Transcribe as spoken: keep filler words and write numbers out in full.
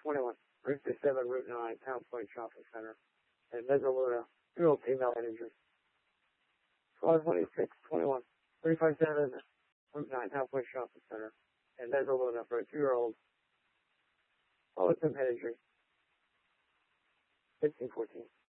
twenty-one, Route seven, Route nine, Town Point Shopping Center, and Mezzaluna, two-year-old female head injury. Caller twenty-six twenty-one, three five seven, Route nine, Town Point Shopping Center, and Mezzaluna for a two-year-old. Caller some head injury. fifteen fourteen.